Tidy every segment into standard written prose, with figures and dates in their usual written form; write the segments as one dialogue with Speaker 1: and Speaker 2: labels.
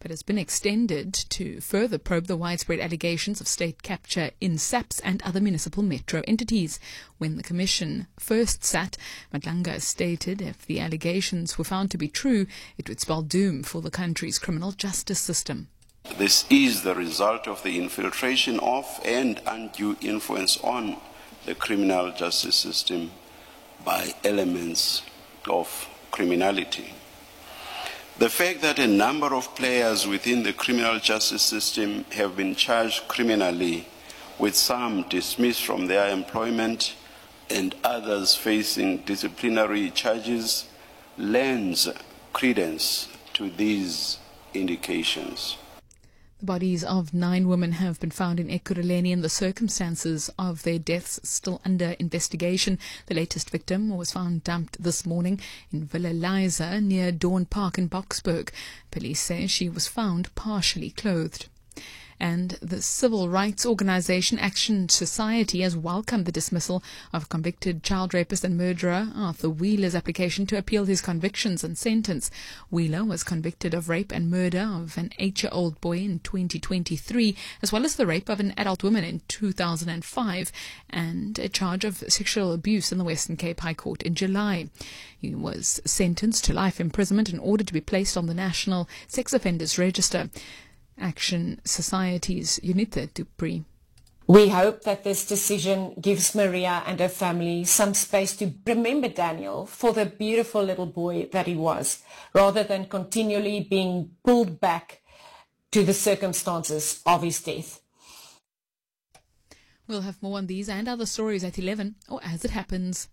Speaker 1: but has been extended to further probe the widespread allegations of state capture in SAPS and other municipal metro entities. When the commission first sat, Madlanga stated if the allegations were found to be true, it would spell doom for the country's criminal justice system.
Speaker 2: This is the result of the infiltration of and undue influence on the criminal justice system by elements of criminality. The fact that a number of players within the criminal justice system have been charged criminally, with some dismissed from their employment and others facing disciplinary charges, lends credence to these indications.
Speaker 1: The bodies of 9 women have been found in Ekurhuleni and the circumstances of their deaths still under investigation. The latest victim was found dumped this morning in Villa Liza near Dawn Park in Boksburg. Police say she was found partially clothed. And the civil rights organization Action Society has welcomed the dismissal of convicted child rapist and murderer Arthur Wheeler's application to appeal his convictions and sentence. Wheeler was convicted of rape and murder of an 8-year-old boy in 2023, as well as the rape of an adult woman in 2005, and a charge of sexual abuse in the Western Cape High Court in July. He was sentenced to life imprisonment and ordered to be placed on the National Sex Offenders Register. Action Society's Unita Dupree.
Speaker 3: We hope that this decision gives Maria and her family some space to remember Daniel for the beautiful little boy that he was, rather than continually being pulled back to the circumstances of his death.
Speaker 1: We'll have more on these and other stories at 11, or as it happens.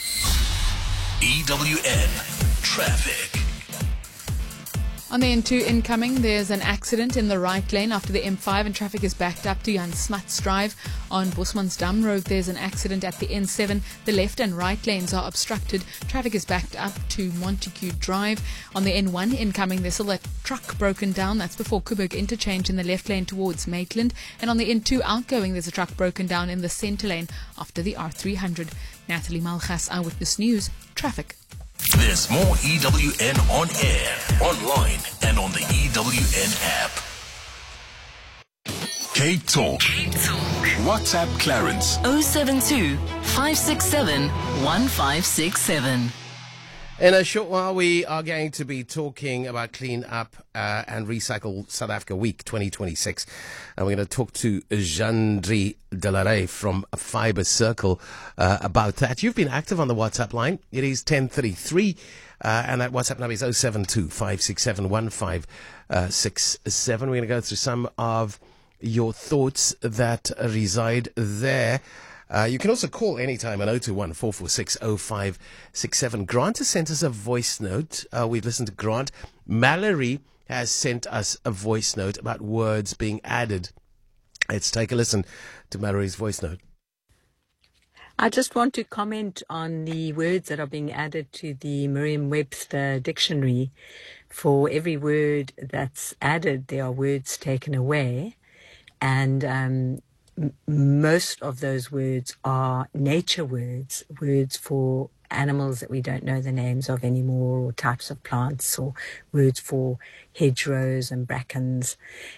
Speaker 4: EWN Traffic.
Speaker 1: On the N2 incoming, there's an accident in the right lane after the M5 and traffic is backed up to Jan Smuts Drive. On Bosmansdam Road, there's an accident at the N7. The left and right lanes are obstructed. Traffic is backed up to Montague Drive. On the N1 incoming, there's still a truck broken down. That's before Kuburg Interchange in the left lane towards Maitland. And on the N2 outgoing, there's a truck broken down in the centre lane after the R300. Natalie Malchas, Eyewitness News, Traffic.
Speaker 4: There's more EWN on air, online, and on the EWN app. Cape Talk. WhatsApp Clarence.
Speaker 5: 072 567 1567.
Speaker 6: In a short while, we are going to be talking about Clean Up and Recycle South Africa Week 2026. And we're going to talk to Jean-Dri Delaray from Fiber Circle about that. You've been active on the WhatsApp line. It is 1033, and that WhatsApp number is 072 567 1567. We're going to go through some of your thoughts that reside there. You can also call anytime on 021 446 0567. Grant has sent us a voice note. We've listened to Grant. Mallory has sent us a voice note about words being added. Let's take a listen to Mallory's voice note.
Speaker 7: I just want to comment on the words that are being added to the Merriam-Webster dictionary. For every word that's added, there are words taken away. And most of those words are nature words, words for animals that we don't know the names of anymore, or types of plants, or words for hedgerows and brackens.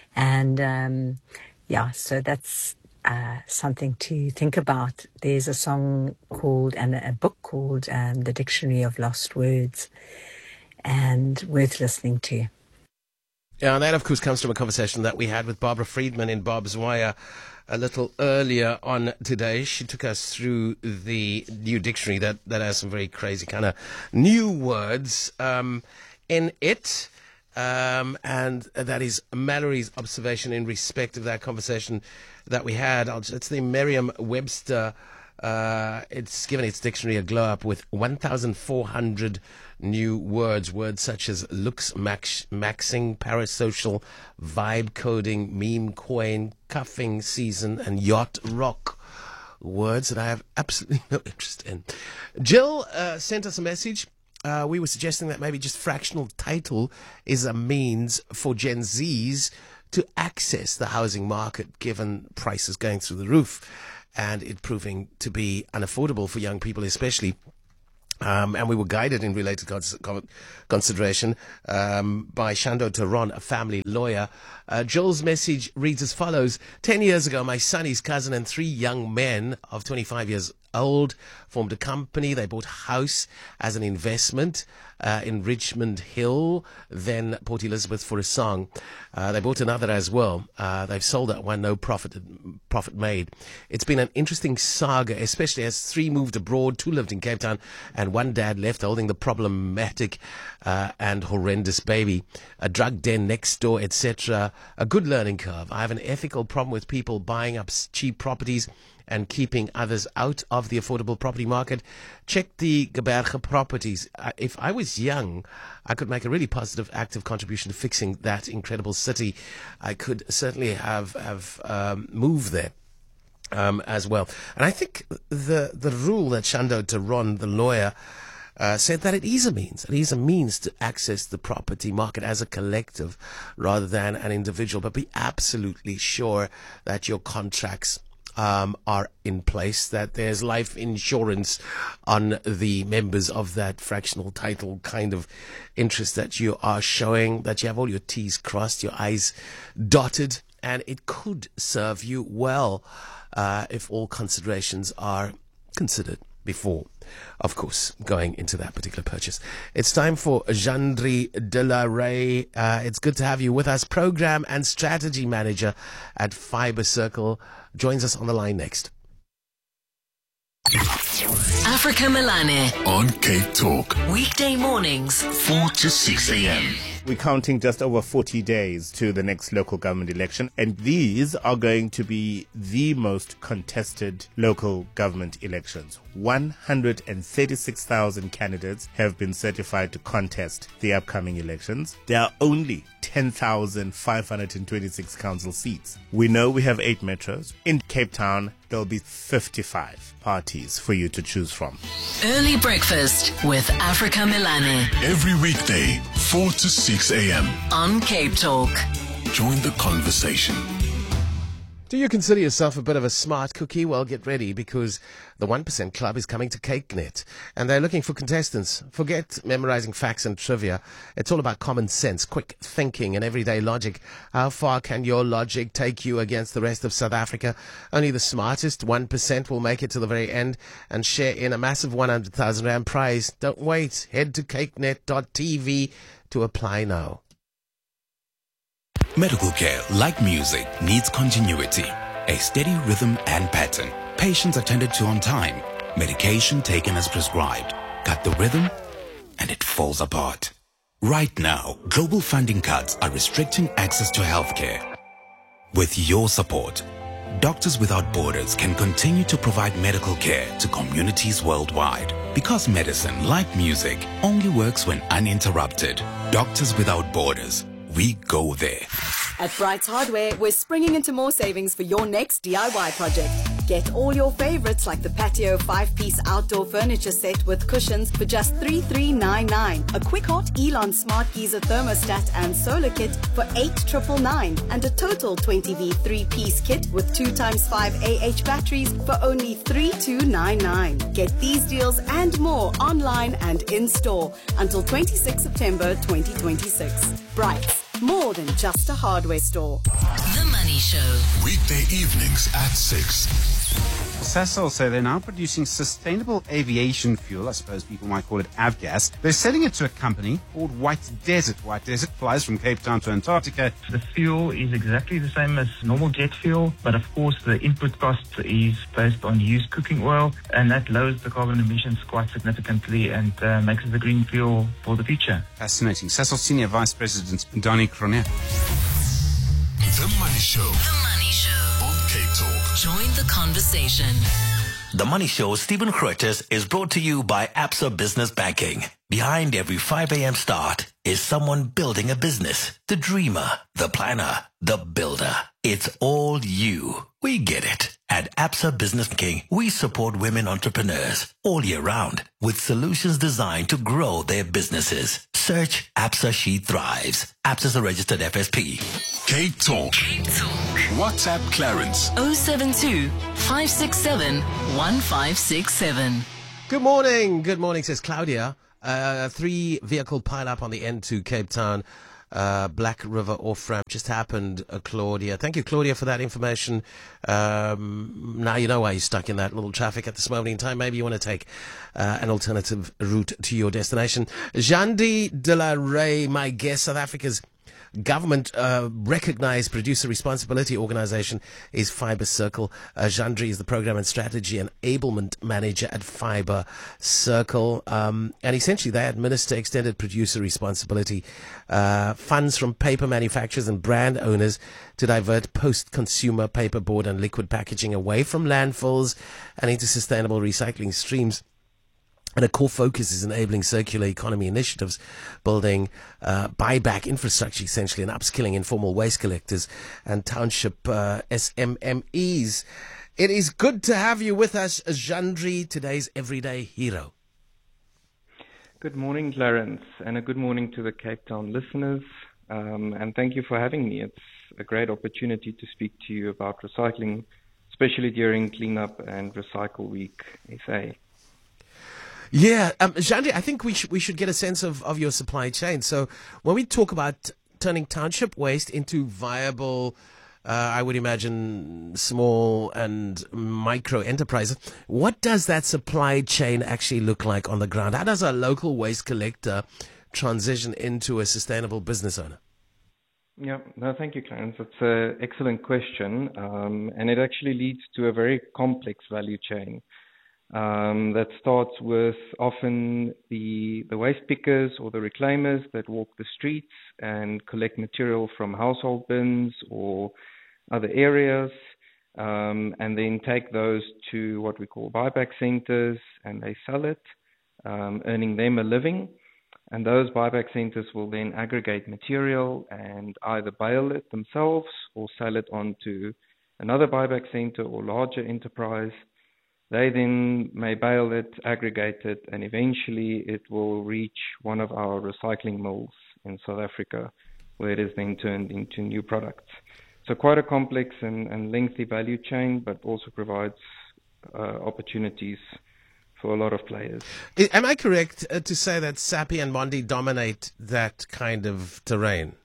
Speaker 7: And so that's something to think about. There's a song called, and a book called The Dictionary of Lost Words, and worth listening to.
Speaker 6: Yeah, and that, of course, comes from a conversation that we had with Barbara Friedman in Bob's Wire a little earlier on today. She took us through the new dictionary that has some very crazy kind of new words in it. And that is Mallory's observation in respect of that conversation that we had. It's the Merriam-Webster. It's given its dictionary a glow up with 1,400 new words such as looks maxing, parasocial, vibe coding, meme coin, cuffing season, and yacht rock. Words that I have absolutely no interest in. Jill sent us a message. We were suggesting that maybe just fractional title is a means for Gen Zs to access the housing market, given prices going through the roof and it proving to be unaffordable for young people especially. And we were guided in related consideration by Shando Taron, a family lawyer. Joel's message reads as follows. 10 years ago, my son, his cousin, and 3 young men of 25 years old formed a company. They bought a house as an investment in Richmond Hill, then Port Elizabeth, for a song. They bought another as well. They've sold that one, no profit made. It's been an interesting saga, especially as 3 moved abroad, 2 lived in Cape Town, and 1 dad left holding the problematic and horrendous baby. A drug den next door, etc. A good learning curve. I have an ethical problem with people buying up cheap properties and keeping others out of the affordable property market. Check the Gqeberha properties. If I was young, I could make a really positive, active contribution to fixing that incredible city. I could certainly have moved there as well. And I think the rule that Shando Taron, the lawyer, said that it is a means to access the property market as a collective rather than an individual, but be absolutely sure that your contracts are in place, that there's life insurance on the members of that fractional title kind of interest that you are showing, that you have all your T's crossed, your I's dotted, and it could serve you well if all considerations are considered before, of course, going into that particular purchase. It's time for Jandri De La Rey. It's good to have you with us. Program and Strategy Manager at Fiber Circle joins us on the line next.
Speaker 5: Africa Melane.
Speaker 4: On Cape Talk.
Speaker 5: Weekday mornings.
Speaker 4: 4 to 6 a.m.
Speaker 8: We're counting just over 40 days to the next local government election, and these are going to be the most contested local government elections. 136,000 candidates have been certified to contest the upcoming elections. There are only 10,526 council seats. We know we have 8 metros. In Cape Town, there'll be 55 parties for you to choose from.
Speaker 5: Early breakfast with Africa Melane.
Speaker 4: Every weekday, 4 to 6 a.m.
Speaker 5: On Cape Talk.
Speaker 4: Join the conversation.
Speaker 6: Do you consider yourself a bit of a smart cookie? Well, get ready, because the 1% Club is coming to CakeNet, and they're looking for contestants. Forget memorizing facts and trivia. It's all about common sense, quick thinking, and everyday logic. How far can your logic take you against the rest of South Africa? Only the smartest 1% will make it to the very end and share in a massive 100,000 Rand prize. Don't wait. Head to cakenet.tv to apply now.
Speaker 9: Medical care, like music, needs continuity, a steady rhythm and pattern. Patients attended to on time, medication taken as prescribed. Cut the rhythm, and it falls apart. Right now, global funding cuts are restricting access to healthcare. With your support, Doctors Without Borders can continue to provide medical care to communities worldwide. Because medicine, like music, only works when uninterrupted. Doctors Without Borders. We go there.
Speaker 10: At Brights Hardware, we're springing into more savings for your next DIY project. Get all your favorites like the patio 5-piece outdoor furniture set with cushions for just $3,399. A quick hot Elon Smart Geyser thermostat and solar kit for $8,999. And a total 20V 3-piece kit with 2x5 AH batteries for only $3,299. Get these deals and more online and in-store until 26 September 2026. Brights. More than just a hardware store.
Speaker 5: The Money Show.
Speaker 4: Weekday evenings at 6.
Speaker 11: Sasol say they're now producing sustainable aviation fuel. I suppose people might call it avgas. They're selling it to a company called White Desert. White Desert flies from Cape Town to Antarctica.
Speaker 12: The fuel is exactly the same as normal jet fuel, but of course the input cost is based on used cooking oil, and that lowers the carbon emissions quite significantly and makes it a green fuel for the future.
Speaker 11: Fascinating. Sasol Senior Vice President Donnie Cronet.
Speaker 4: The Money Show.
Speaker 5: The Money Show.
Speaker 4: On Cape Talk.
Speaker 5: Join the conversation.
Speaker 13: The Money Show, Stephen Curtis, is brought to you by Absa Business Banking. Behind every 5 a.m. start is someone building a business. The dreamer, the planner, the builder. It's all you. We get it. At Absa Business Banking, we support women entrepreneurs all year round with solutions designed to grow their businesses. Search Absa She Thrives. Absa's a registered FSP.
Speaker 4: Cape Talk.
Speaker 5: Cape Talk.
Speaker 4: WhatsApp Clarence.
Speaker 5: 072 567 1567.
Speaker 6: Good morning, says Claudia. 3-vehicle pile-up on the N2 Cape Town, Black River off-ramp just happened, Claudia. Thank you, Claudia, for that information. Now you know why you're stuck in that little traffic at this moment in time. Maybe you want to take an alternative route to your destination. Jandi de la Rey, my guest, South Africa's government recognized producer responsibility organization is Fiber Circle. Jandri is the program and strategy enablement manager at Fiber Circle. And essentially they administer extended producer responsibility funds from paper manufacturers and brand owners to divert post-consumer paperboard and liquid packaging away from landfills and into sustainable recycling streams. And a core focus is enabling circular economy initiatives, building buyback infrastructure, essentially, and upskilling informal waste collectors and township SMMEs. It is good to have you with us, Jandri, today's everyday hero.
Speaker 14: Good morning, Clarence, and a good morning to the Cape Town listeners. And thank you for having me. It's a great opportunity to speak to you about recycling, especially during Cleanup and Recycle Week, SA.
Speaker 6: Yeah, Jandri, I think we should get a sense of your supply chain. So when we talk about turning township waste into viable, I would imagine, small and micro enterprises, what does that supply chain actually look like on the ground? How does a local waste collector transition into a sustainable business owner?
Speaker 14: Yeah, no, thank you, Clarence. It's an excellent question, and it actually leads to a very complex value chain. That starts with often the waste pickers or the reclaimers that walk the streets and collect material from household bins or other areas, and then take those to what we call buyback centers, and they sell it, earning them a living. And those buyback centers will then aggregate material and either bale it themselves or sell it on to another buyback center or larger enterprise. They then may bale it, aggregate it, and eventually it will reach one of our recycling mills in South Africa, where it is then turned into new products. So quite a complex and lengthy value chain, but also provides opportunities for a lot of players.
Speaker 6: Am I correct to say that Sappi and Mondi dominate that kind of terrain?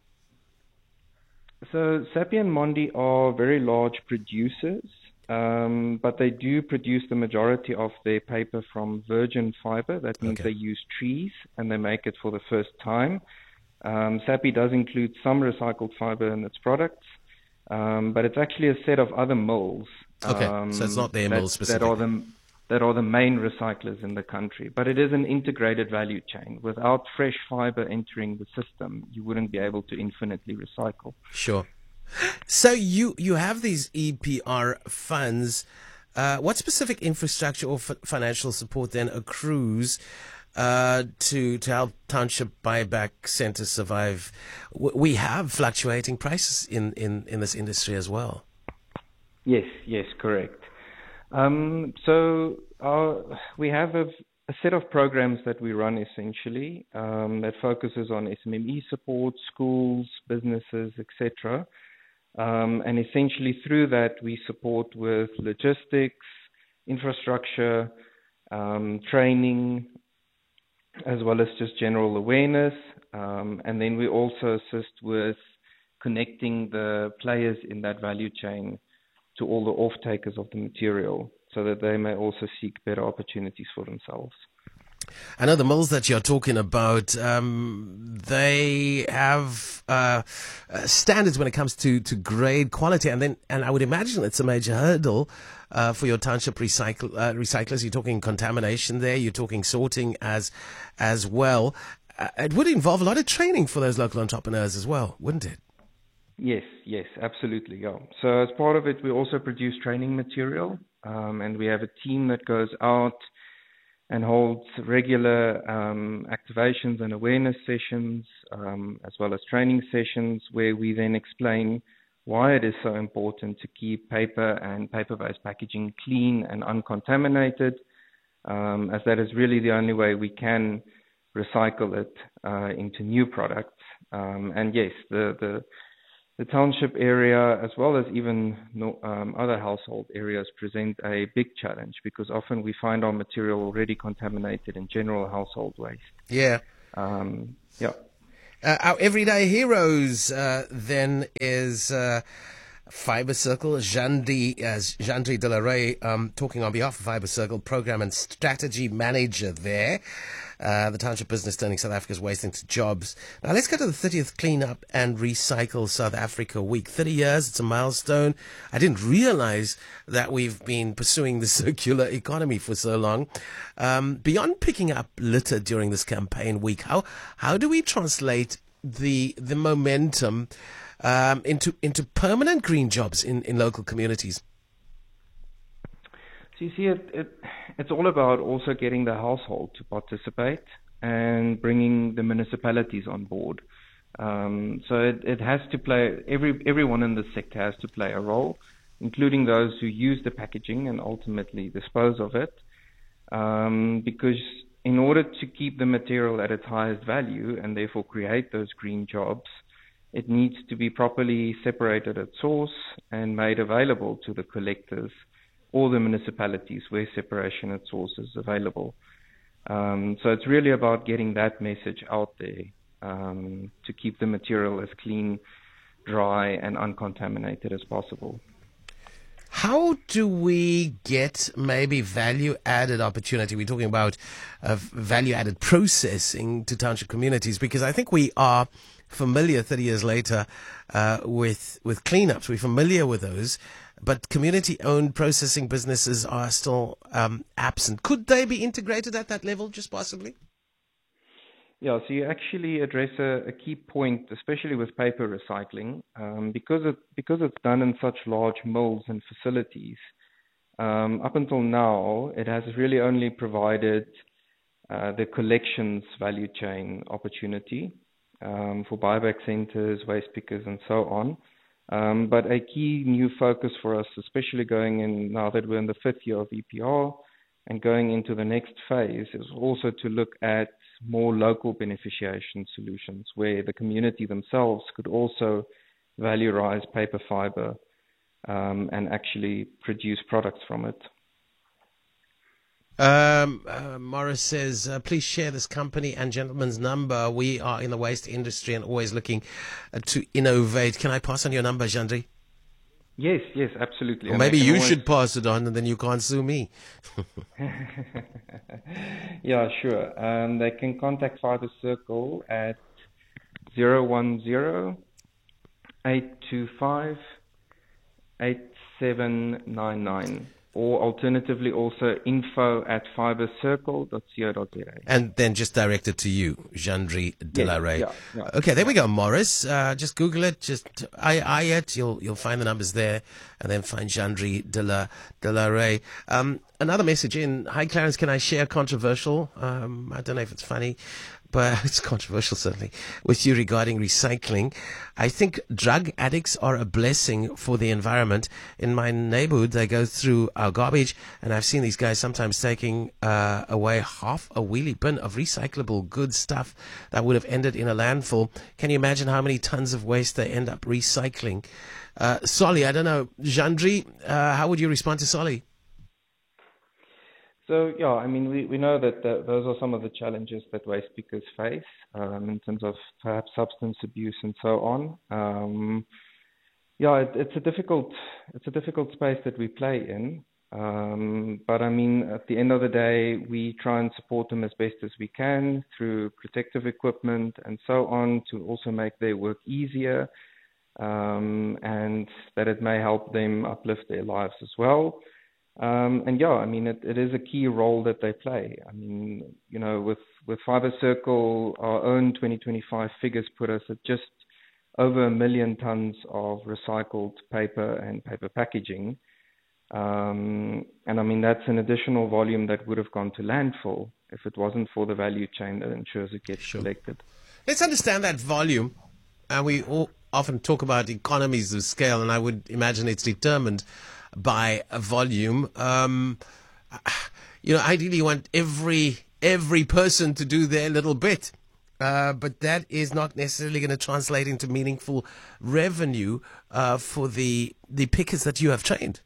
Speaker 14: So Sappi and Mondi are very large producers. But they do produce the majority of their paper from virgin fiber. That means they use trees and they make it for the first time. Sappi does include some recycled fiber in its products, but it's actually a set of other mills.
Speaker 6: Okay, so it's not their mills specifically.
Speaker 14: That are the main recyclers in the country. But it is an integrated value chain. Without fresh fiber entering the system, you wouldn't be able to infinitely recycle.
Speaker 6: Sure. So you have these EPR funds. What specific infrastructure or financial support then accrues to help township buyback centers survive? We have fluctuating prices in this industry as well.
Speaker 14: Yes, correct. So we have a set of programs that we run essentially that focuses on SMME support, schools, businesses, etc. And essentially through that, we support with logistics, infrastructure, training, as well as just general awareness. And then we also assist with connecting the players in that value chain to all the off-takers of the material so that they may also seek better opportunities for themselves.
Speaker 6: I know the mills that you're talking about, they have standards when it comes to grade quality, and I would imagine it's a major hurdle for your township recyclers. You're talking contamination there, you're talking sorting as well. It would involve a lot of training for those local entrepreneurs as well, wouldn't it?
Speaker 14: Yes, absolutely. Yeah. So as part of it, we also produce training material, and we have a team that goes out and holds regular activations and awareness sessions, as well as training sessions, where we then explain why it is so important to keep paper and paper-based packaging clean and uncontaminated, as that is really the only way we can recycle it into new products. And yes, the the township area, as well as even other household areas, present a big challenge because often we find our material already contaminated in general household waste.
Speaker 6: Yeah.
Speaker 14: Yeah.
Speaker 6: Our everyday heroes then is Fiber Circle, Jandri de la Rey, talking on behalf of Fiber Circle, Program and Strategy Manager there. The Township Business Turning South Africa's Waste into Jobs. Now let's go to the 30th Clean Up and Recycle South Africa Week. 30 years, it's a milestone. I didn't realize that we've been pursuing the circular economy for so long. Beyond picking up litter during this campaign week, how do we translate the momentum into permanent green jobs in local communities?
Speaker 14: So you see, it's all about also getting the household to participate and bringing the municipalities on board. So it has to play, everyone in the sector has to play a role, including those who use the packaging and ultimately dispose of it. Because in order to keep the material at its highest value and therefore create those green jobs, it needs to be properly separated at source and made available to the collectors or the municipalities where separation at source is available. So it's really about getting that message out there to keep the material as clean, dry, and uncontaminated as possible.
Speaker 6: How do we get maybe value-added opportunity? We're talking about value-added processing to township communities, because I think we are familiar 30 years later with cleanups. We're familiar with those, but community-owned processing businesses are still absent. Could they be integrated at that level, just possibly?
Speaker 14: Yeah, so you actually address a key point, especially with paper recycling, because it's done in such large mills and facilities. Up until now, it has really only provided the collections value chain opportunity for buyback centers, waste pickers, and so on. But a key new focus for us, especially going in now that we're in the 5th year of EPR and going into the next phase, is also to look at more local beneficiation solutions where the community themselves could also valorize paper fiber and actually produce products from it.
Speaker 6: Morris says, please share this company and gentleman's number. We are in the waste industry and always looking to innovate. Can I pass on your number, Jandri?
Speaker 14: Yes, absolutely.
Speaker 6: Or maybe you should pass it on and then you can't sue me.
Speaker 14: Yeah, sure. They can contact Fiber Circle at 010-825-8799. Or alternatively also info@fibercircle.co.za.
Speaker 6: And then just direct it to you, Jandri de la Rey.
Speaker 14: Yeah.
Speaker 6: Okay, there we go, Morris. Just Google it, just I it. You'll find the numbers there, and then find Jandri de la Rey. Another message in. Hi, Clarence. Can I share controversial? I don't know if it's funny, but it's controversial certainly, with you regarding recycling. I think drug addicts are a blessing for the environment. In my neighborhood, they go through our garbage, and I've seen these guys sometimes taking away half a wheelie bin of recyclable good stuff that would have ended in a landfill. Can you imagine how many tons of waste they end up recycling? Solly, I don't know. Jandri, how would you respond to Solly?
Speaker 14: So, yeah, I mean, we know that those are some of the challenges that waste pickers face in terms of perhaps substance abuse and so on. It's a difficult space that we play in. But I mean, at the end of the day, we try and support them as best as we can through protective equipment and so on to also make their work easier, and that it may help them uplift their lives as well. It is a key role that they play. I mean, you know, with Fiber Circle, our own 2025 figures put us at just over 1 million tons of recycled paper and paper packaging. That's an additional volume that would have gone to landfill if it wasn't for the value chain that ensures it gets collected.
Speaker 6: Let's understand that volume. And we all often talk about economies of scale, and I would imagine it's determined by a volume. Ideally you want every person to do their little bit. but that is not necessarily going to translate into meaningful revenue for the pickers that you have trained.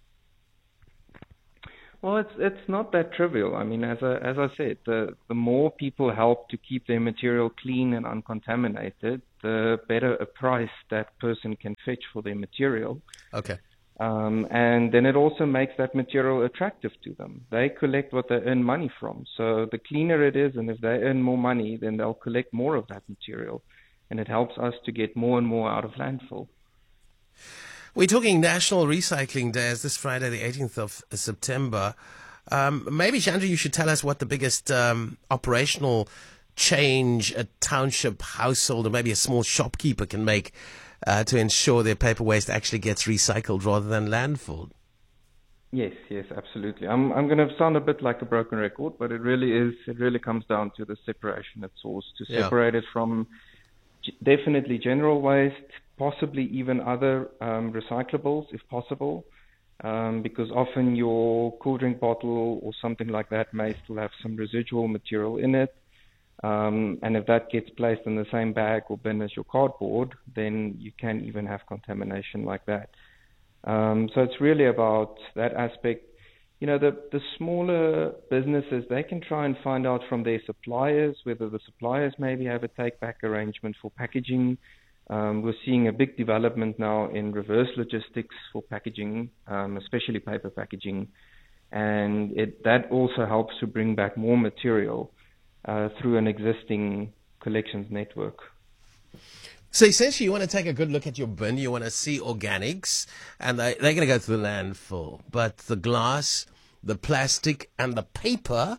Speaker 14: Well, it's not that trivial. I mean, as I said, the more people help to keep their material clean and uncontaminated, the better a price that person can fetch for their material.
Speaker 6: Okay.
Speaker 14: And then it also makes that material attractive to them. They collect what they earn money from. So the cleaner it is, and if they earn more money, then they'll collect more of that material. And it helps us to get more and more out of landfill.
Speaker 6: We're talking National Recycling Day as this Friday, the 18th of September. Maybe, Chandra, you should tell us what the biggest operational change a township household or maybe a small shopkeeper can make to ensure their paper waste actually gets recycled rather than landfilled.
Speaker 14: Yes, absolutely. I'm going to sound a bit like a broken record, but it really comes down to the separation at source, to separate it from definitely general waste, possibly even other recyclables if possible, because often your cool drink bottle or something like that may still have some residual material in it. And if that gets placed in the same bag or bin as your cardboard, then you can even have contamination like that. So it's really about that aspect. You know, the smaller businesses, they can try and find out from their suppliers whether the suppliers maybe have a take-back arrangement for packaging. We're seeing a big development now in reverse logistics for packaging, especially paper packaging. And that also helps to bring back more material through an existing collections network.
Speaker 6: So essentially, you want to take a good look at your bin. You want to see organics, and they're going to go to the landfill. But the glass, the plastic, and the paper,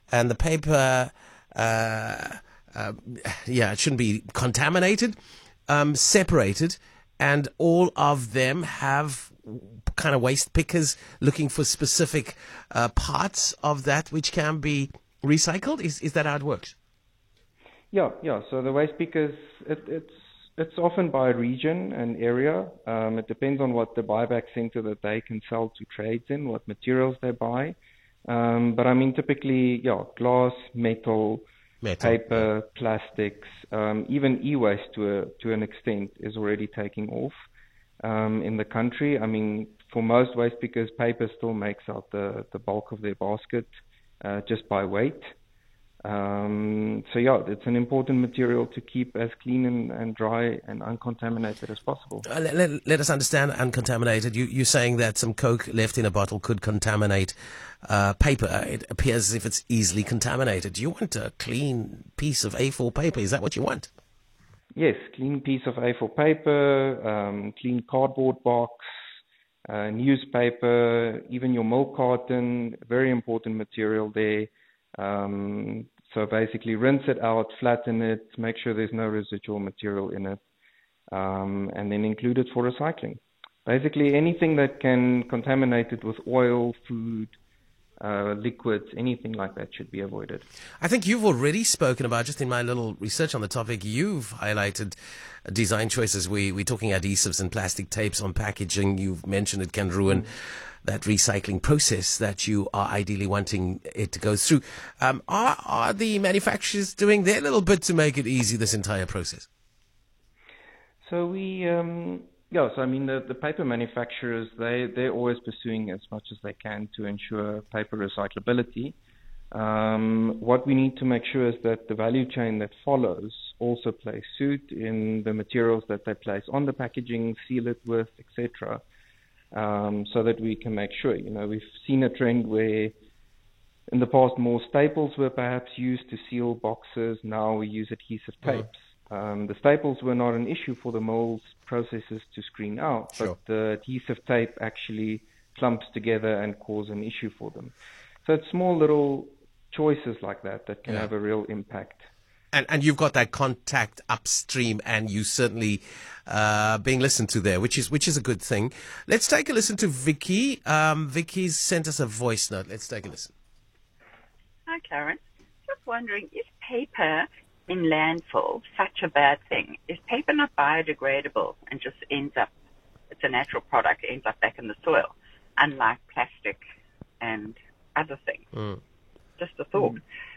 Speaker 6: it shouldn't be contaminated, separated, and all of them have kind of waste pickers looking for specific parts of that which can be recycled. Is that how it works?
Speaker 14: Yeah. So the waste pickers, it's often by region and area. It depends on what the buyback center that they can sell to trades in, what materials they buy. But I mean, typically, glass, metal, paper, plastics, even e-waste to an extent is already taking off in the country. I mean, for most waste pickers, paper still makes out the bulk of their basket just by weight. It's an important material to keep as clean and dry and uncontaminated as possible.
Speaker 6: Let us understand uncontaminated. You're saying that some Coke left in a bottle could contaminate paper. It appears as if it's easily contaminated. You want a clean piece of A4 paper. Is that what you want?
Speaker 14: Yes, clean piece of A4 paper, clean cardboard box, newspaper, even your milk carton, very important material there. So basically rinse it out, flatten it, make sure there's no residual material in it, and then include it for recycling. Basically anything that can contaminate it with oil, food, liquids, anything like that should be avoided.
Speaker 6: I think you've already spoken about, just in my little research on the topic, you've highlighted design choices. We're talking adhesives and plastic tapes on packaging. You've mentioned it can ruin that recycling process that you are ideally wanting it to go through. Are the manufacturers doing their little bit to make it easy, this entire process?
Speaker 14: So the paper manufacturers, they're always pursuing as much as they can to ensure paper recyclability. What we need to make sure is that the value chain that follows also plays suit in the materials that they place on the packaging, seal it with, etc., so that we can make sure. You know, we've seen a trend where in the past more staples were perhaps used to seal boxes. Now we use adhesive tapes. The staples were not an issue for the molds processes to screen out, but the adhesive tape actually clumps together and cause an issue for them. So it's small little choices like that can have a real impact.
Speaker 6: And you've got that contact upstream, and you certainly being listened to there, which is a good thing. Let's take a listen to Vicky. Vicky's sent us a voice note. Let's take a listen.
Speaker 15: Hi, Karen. Just wondering, is paper in landfill such a bad thing? Is paper not biodegradable and just ends up, it's a natural product, ends up back in the soil, unlike plastic and other things? Just a thought.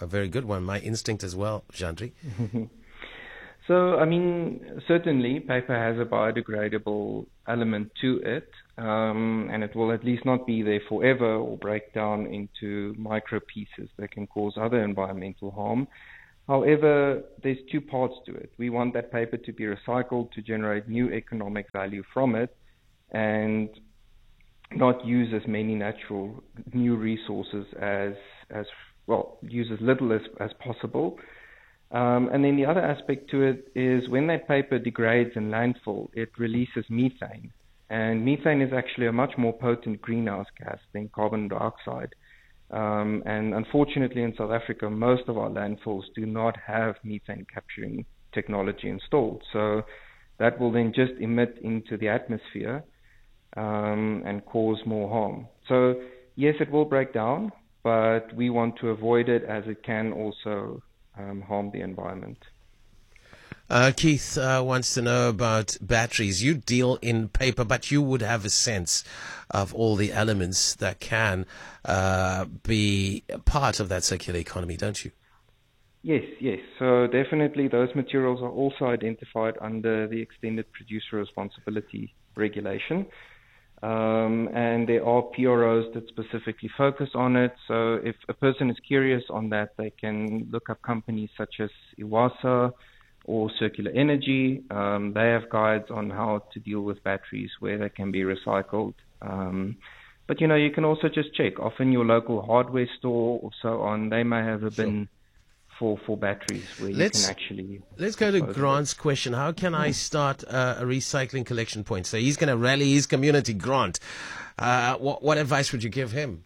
Speaker 6: very good one. My instinct as well, Jandri.
Speaker 14: So, I mean, certainly paper has a biodegradable element to it, and it will at least not be there forever or break down into micro pieces that can cause other environmental harm. However, there's two parts to it. We want that paper to be recycled to generate new economic value from it and not use as many natural new resources as well, use as little as possible. And then the other aspect to it is when that paper degrades in landfill, it releases methane. And methane is actually a much more potent greenhouse gas than carbon dioxide. And unfortunately in South Africa, most of our landfills do not have methane capturing technology installed. So that will then just emit into the atmosphere and cause more harm. So yes, it will break down, but we want to avoid it as it can also harm the environment.
Speaker 6: Keith wants to know about batteries. You deal in paper, but you would have a sense of all the elements that can be part of that circular economy, don't you?
Speaker 14: Yes. So definitely those materials are also identified under the Extended Producer Responsibility Regulation. And there are PROs that specifically focus on it. So if a person is curious on that, they can look up companies such as Iwasa or Circular Energy. They have guides on how to deal with batteries, where they can be recycled. But, you can also just check. Often your local hardware store or so on, they may have a bin for batteries where you can actually...
Speaker 6: Let's go to Grant's question. How can I start a recycling collection point? So he's going to rally his community. Grant, what advice would you give him?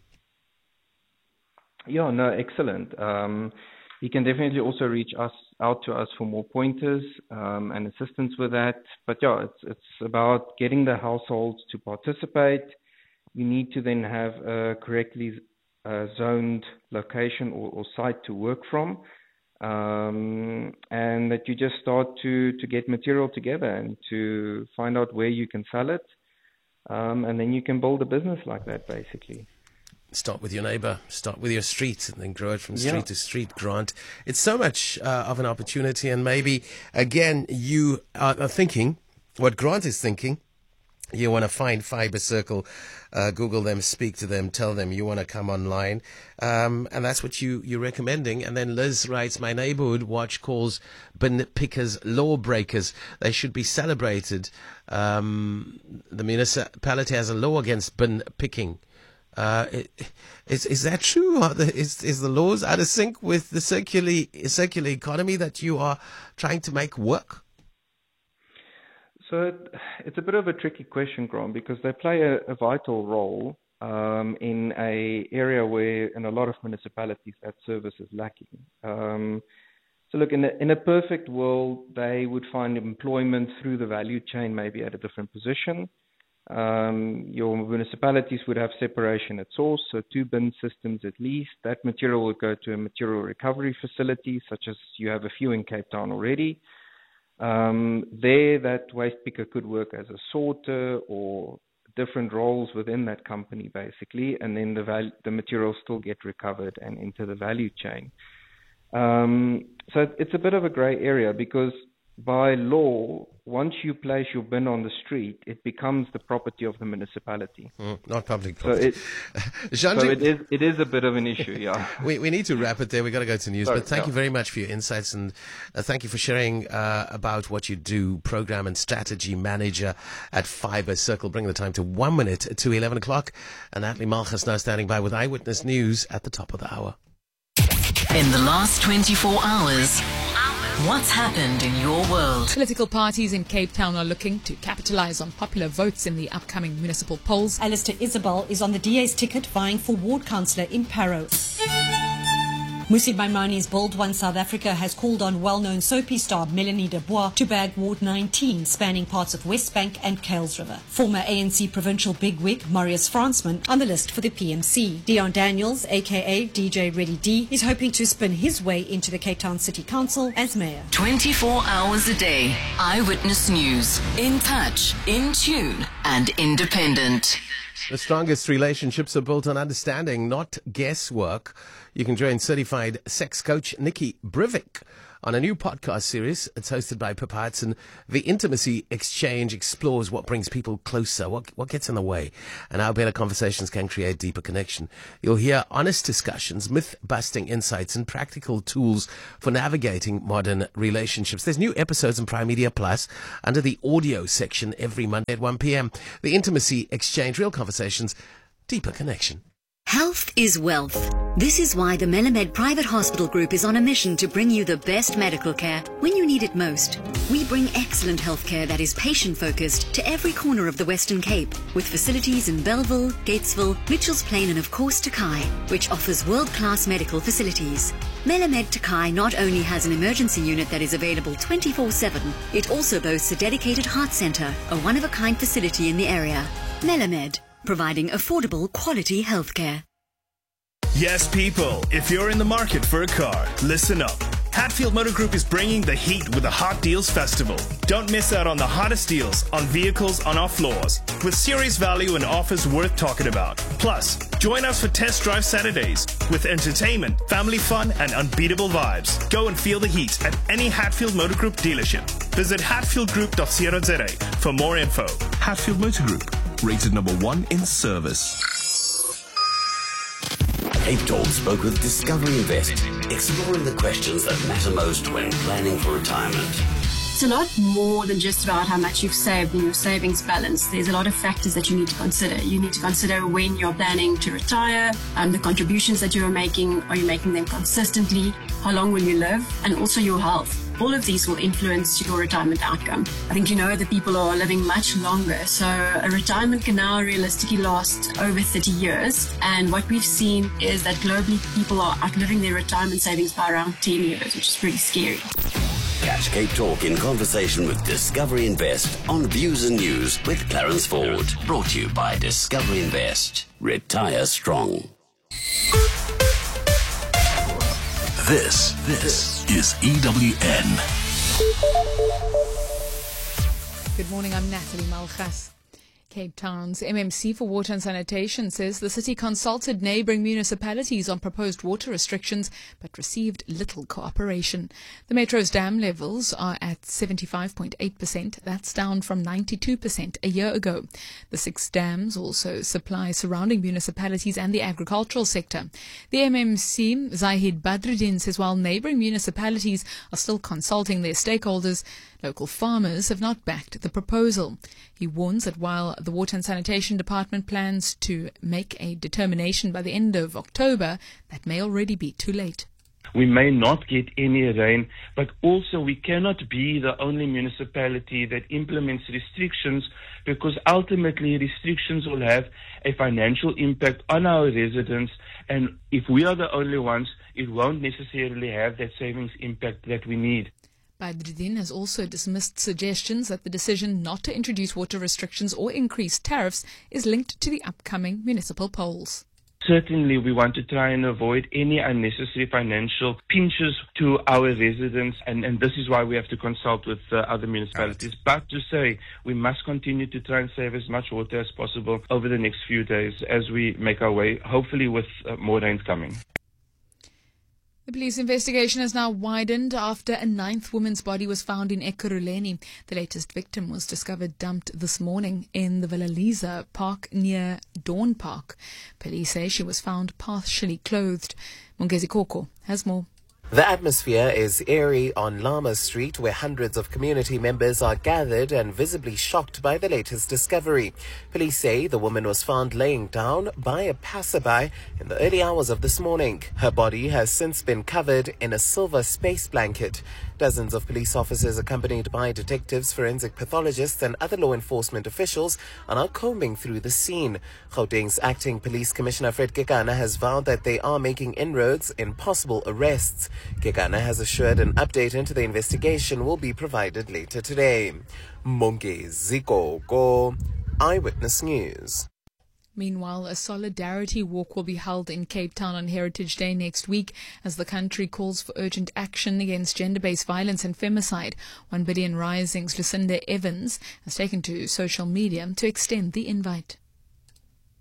Speaker 14: Yeah, no, excellent. He can definitely also reach out to us for more pointers and assistance with that. But yeah, it's about getting the households to participate. You need to then have a correctly zoned location or site to work from. And that you just start to get material together and to find out where you can sell it. And then you can build a business like that, basically.
Speaker 6: Start with your neighbor, start with your street, and then grow it from street to street, Grant. It's so much of an opportunity, and maybe, again, you are thinking what Grant is thinking. You want to find Fiber Circle, Google them, speak to them, tell them you want to come online. And that's what you're recommending. And then Liz writes, my neighborhood watch calls bin pickers lawbreakers. They should be celebrated. The municipality has a law against bin picking. Is that true? Is the laws out of sync with the circular economy that you are trying to make work?
Speaker 14: So it's a bit of a tricky question, Grant, because they play a vital role in an area where in a lot of municipalities that service is lacking. So look, in a perfect world, they would find employment through the value chain maybe at a different position. Your municipalities would have separation at source, so 2 bin systems at least. That material would go to a material recovery facility, such as you have a few in Cape Town already. There, that waste picker could work as a sorter or different roles within that company, basically, and then the materials still get recovered and into the value chain. So it's a bit of a gray area because by law, once you place your bin on the street, it becomes the property of the municipality.
Speaker 6: Not public property.
Speaker 14: So it is a bit of an issue, yeah.
Speaker 6: we need to wrap it there. We've got to go to news.
Speaker 14: Sorry,
Speaker 6: but thank you very much for your insights and thank you for sharing about what you do, Program and Strategy Manager at Fiber Circle. Bring the time to 1 minute to 11 o'clock. And Natalie Malchus now standing by with Eyewitness News at the top of the hour.
Speaker 5: In the last 24 hours... what's happened in your world?
Speaker 1: Political parties in Cape Town are looking to capitalize on popular votes in the upcoming municipal polls.
Speaker 16: Alistair Isabel is on the DA's ticket vying for ward councillor in Parow. Musi Maimani's Build One South Africa has called on well-known soapy star Melanie Dubois to bag Ward 19, spanning parts of West Bank and Kales River. Former ANC provincial bigwig Marius Fransman on the list for the PMC. Dion Daniels, aka DJ Ready D, is hoping to spin his way into the Cape Town City Council as mayor.
Speaker 5: 24 hours a day. Eyewitness News. In touch, in tune, and independent.
Speaker 6: The strongest relationships are built on understanding, not guesswork. You can join certified sex coach Nikki Brivik on a new podcast series. It's hosted by Pippa Hudson. The Intimacy Exchange explores what brings people closer, what gets in the way, and how better conversations can create deeper connection. You'll hear honest discussions, myth-busting insights, and practical tools for navigating modern relationships. There's new episodes on Prime Media Plus under the audio section every Monday at 1 p.m. The Intimacy Exchange, real conversations, deeper connection.
Speaker 17: Health is wealth. This is why the Melamed Private Hospital Group is on a mission to bring you the best medical care when you need it most. We bring excellent healthcare that is patient-focused to every corner of the Western Cape, with facilities in Bellville, Gatesville, Mitchells Plain and of course Takai, which offers world-class medical facilities. Melamed Takai not only has an emergency unit that is available 24/7, it also boasts a dedicated heart centre, a one-of-a-kind facility in the area. Melamed, providing affordable, quality healthcare.
Speaker 18: Yes, people, if you're in the market for a car, listen up. Hatfield Motor Group is bringing the heat with the Hot Deals Festival. Don't miss out on the hottest deals on vehicles on our floors, with serious value and offers worth talking about. Plus, join us for Test Drive Saturdays with entertainment, family fun, and unbeatable vibes. Go and feel the heat at any Hatfield Motor Group dealership. Visit hatfieldgroup.co.za for more info.
Speaker 4: Hatfield Motor Group, rated #1 in service.
Speaker 19: Cape Talk spoke with Discovery Invest, exploring the questions that matter most when planning for retirement.
Speaker 20: It's a lot more than just about how much you've saved in your savings balance. There's a lot of factors that you need to consider. You need to consider when you're planning to retire, the contributions that you're making. Are you making them consistently? How long will you live? And also your health. All of these will influence your retirement outcome. I think you know that people are living much longer, so a retirement can now realistically last over 30 years. And what we've seen is that globally people are outliving their retirement savings by around 10 years, which is pretty scary.
Speaker 19: Catch Cape Talk in conversation with Discovery Invest on Views and News with Clarence Ford. Brought to you by Discovery Invest. Retire strong.
Speaker 4: This is EWN.
Speaker 1: Good morning, I'm Natalie Malchas. Cape Town's MMC for Water and Sanitation says the city consulted neighbouring municipalities on proposed water restrictions but received little cooperation. The Metro's dam levels are at 75.8%. That's down from 92% a year ago. The 6 dams also supply surrounding municipalities and the agricultural sector. The MMC, Zahid Badruddin, says while neighbouring municipalities are still consulting their stakeholders, local farmers have not backed the proposal. He warns that while the Water and Sanitation Department plans to make a determination by the end of October, that may already be too late.
Speaker 21: We may not get any rain, but also we cannot be the only municipality that implements restrictions, because ultimately restrictions will have a financial impact on our residents, and if we are the only ones, it won't necessarily have that savings impact that we need.
Speaker 1: Badruddin has also dismissed suggestions that the decision not to introduce water restrictions or increase tariffs is linked to the upcoming municipal polls.
Speaker 21: Certainly, we want to try and avoid any unnecessary financial pinches to our residents, and this is why we have to consult with other municipalities. But to say we must continue to try and save as much water as possible over the next few days as we make our way, hopefully with more rains coming.
Speaker 1: The police investigation has now widened after a 9th woman's body was found in Ekurhuleni. The latest victim was discovered dumped this morning in the Villa Park near Dawn Park. Police say she was found partially clothed. Mongezi Koko has more.
Speaker 22: The atmosphere is eerie on Lama Street, where hundreds of community members are gathered and visibly shocked by the latest discovery. Police say the woman was found laying down by a passerby in the early hours of this morning. Her body has since been covered in a silver space blanket. Dozens of police officers, accompanied by detectives, forensic pathologists and other law enforcement officials, are now combing through the scene. Gauteng's acting police commissioner Fred Kekana has vowed that they are making inroads in possible arrests. Kekana has assured an update into the investigation will be provided later today. Mongezi Koko, Eyewitness News.
Speaker 1: Meanwhile, a solidarity walk will be held in Cape Town on Heritage Day next week as the country calls for urgent action against gender-based violence and femicide. 1 Billion Rising's Lucinda Evans has taken to social media to extend the invite.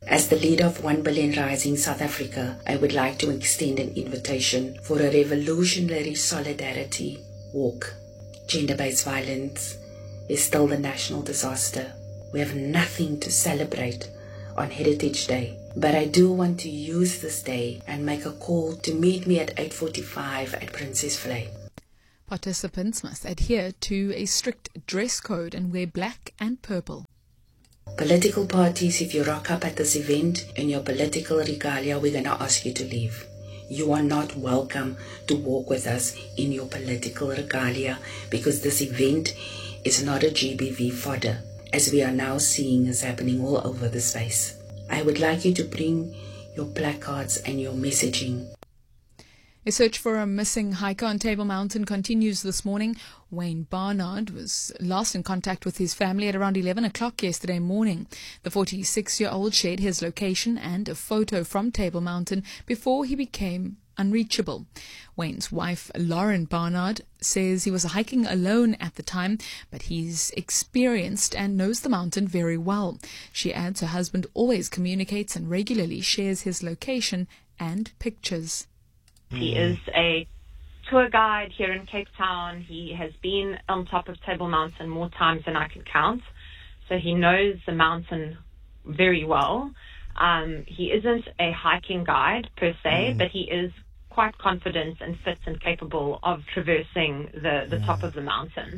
Speaker 2: As the leader of 1 Billion Rising South Africa, I would like to extend an invitation for a revolutionary solidarity walk. Gender-based violence is still the national disaster. We have nothing to celebrate on Heritage Day, but I do want to use this day and make a call to meet me at 8:45 at Princess Flay.
Speaker 1: Participants must adhere to a strict dress code and wear black and purple.
Speaker 2: Political parties, if you rock up at this event in your political regalia, we're going to ask you to leave. You are not welcome to walk with us in your political regalia because this event is not a GBV fodder, as we are now seeing is happening all over the space. I would like you to bring your placards and your messaging.
Speaker 1: A search for a missing hiker on Table Mountain continues this morning. Wayne Barnard was last in contact with his family at around 11 o'clock yesterday morning. The 46-year-old shared his location and a photo from Table Mountain before he became unreachable. Wayne's wife, Lauren Barnard, says he was hiking alone at the time, but he's experienced and knows the mountain very well. She adds her husband always communicates and regularly shares his location and pictures.
Speaker 3: He is a tour guide here in Cape Town. He has been on top of Table Mountain more times than I can count. So he knows the mountain very well. He isn't a hiking guide per se, but he is quite confident and fit and capable of traversing the top of the mountain.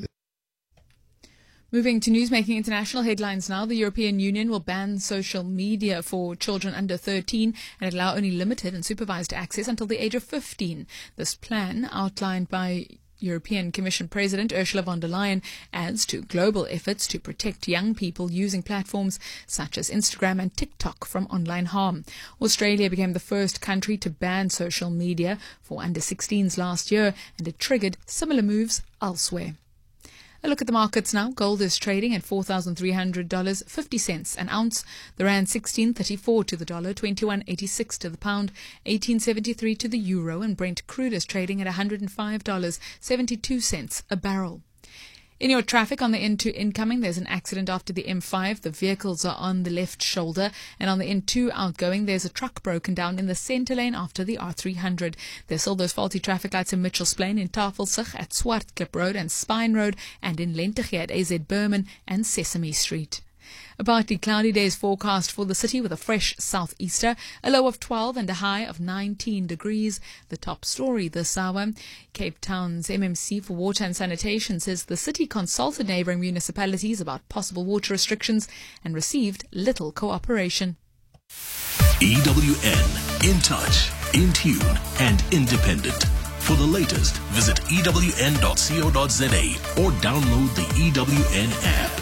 Speaker 1: Moving to newsmaking international headlines now, the European Union will ban social media for children under 13 and allow only limited and supervised access until the age of 15. This plan, outlined by European Commission President Ursula von der Leyen, adds to global efforts to protect young people using platforms such as Instagram and TikTok from online harm. Australia became the first country to ban social media for under 16s last year, and it triggered similar moves elsewhere. A look at the markets now. Gold is trading at $4,300, 50 cents an ounce. The rand 16.34 to the dollar, 21.86 to the pound, 18.73 to the euro, and Brent crude is trading at $105, 72 cents a barrel. In your traffic on the N2 incoming, there's an accident after the M5. The vehicles are on the left shoulder. And on the N2 outgoing, there's a truck broken down in the centre lane after the R300. There's still those faulty traffic lights in Mitchells Plain, in Tafelsig, at Swartklip Road and Spine Road, and in Lenteghe at AZ Berman and Sesame Street. A partly cloudy day is forecast for the city with a fresh southeaster, a low of 12 and a high of 19 degrees. The top story this hour. Cape Town's MMC for Water and Sanitation says the city consulted neighbouring municipalities about possible water restrictions and received little cooperation.
Speaker 4: EWN, in touch, in tune and independent. For the latest, visit ewn.co.za or download the EWN app.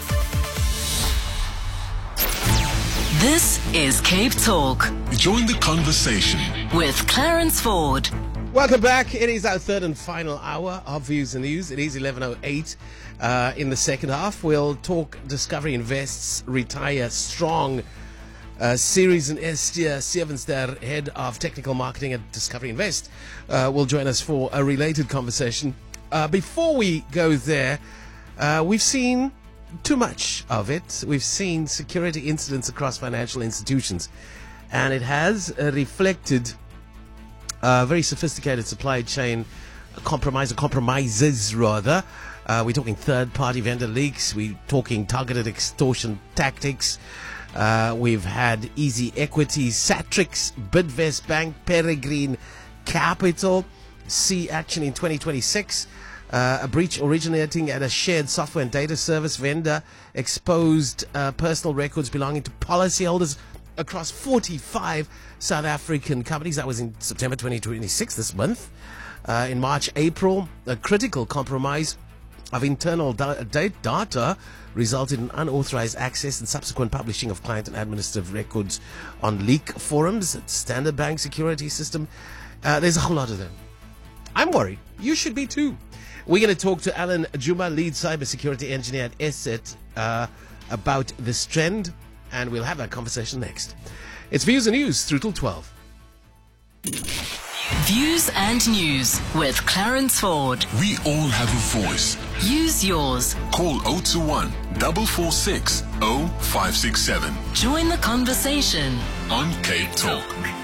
Speaker 5: This is Cape Talk.
Speaker 4: Join the conversation
Speaker 5: with Clarence Ford.
Speaker 6: Welcome back. It is our third and final hour of Views and News. It is 11:08. In the second half, we'll talk Discovery Invest's Retire Strong series, and Estia Sevenster, head of technical marketing at Discovery Invest, will join us for a related conversation. Before we go there, we've seen too much of it. We've seen security incidents across financial institutions, and it has reflected a very sophisticated supply chain compromises rather. We're talking third-party vendor leaks. We're talking targeted extortion tactics. We've had Easy Equity, Satrix, Bidvest Bank, Peregrine Capital see action in 2026. A breach originating at a shared software and data service vendor exposed personal records belonging to policyholders across 45 South African companies. That was in September 2026, this month. In March, April, a critical compromise of internal data resulted in unauthorized access and subsequent publishing of client and administrative records on leak forums. Standard Bank security system. There's a whole lot of them. I'm worried. You should be too. We're going to talk to Alan Juma, lead cybersecurity engineer at ESET, about this trend, and we'll have that conversation next. It's Views and News through till 12.
Speaker 5: Views and News with Clarence Ford.
Speaker 4: We all have a voice.
Speaker 5: Use yours.
Speaker 4: Call 021 446 0567.
Speaker 5: Join the conversation
Speaker 4: on Cape Talk.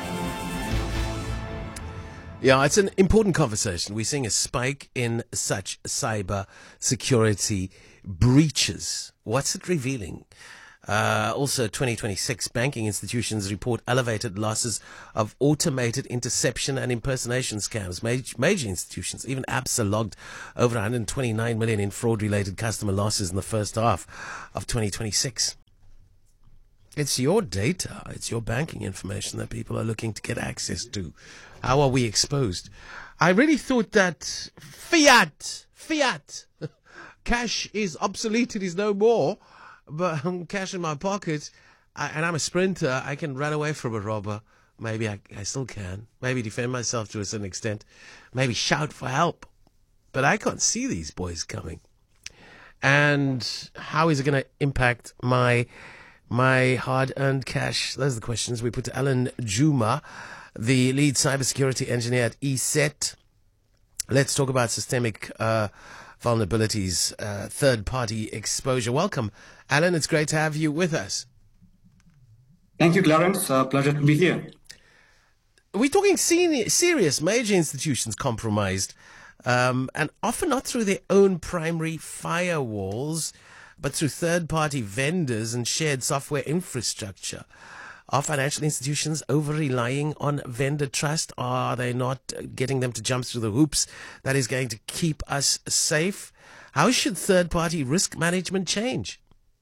Speaker 6: Yeah, it's an important conversation. We're seeing a spike in such cyber security breaches. What's it revealing? Also, 2026 banking institutions report elevated losses of automated interception and impersonation scams. Major institutions, even ABSA, logged over 129 million in fraud-related customer losses in the first half of 2026. It's your data, it's your banking information that people are looking to get access to. How are we exposed? I really thought that fiat, cash is obsolete, it is no more. But cash in my pocket, and I'm a sprinter, I can run away from a robber. Maybe I still can. Maybe defend myself to a certain extent. Maybe shout for help. But I can't see these boys coming. And how is it going to impact my hard-earned cash? Those are the questions we put to Alan Juma, the lead cybersecurity engineer at ESET. Let's talk about systemic vulnerabilities, third-party exposure. Welcome, Alan. It's great to have you with us.
Speaker 7: Thank you, Clarence. Pleasure to be here.
Speaker 6: We're talking serious, major institutions compromised, and often not through their own primary firewalls, but through third-party vendors and shared software infrastructure. Are financial institutions over-relying on vendor trust? Are they not getting them to jump through the hoops that is going to keep us safe? How should third-party risk management change?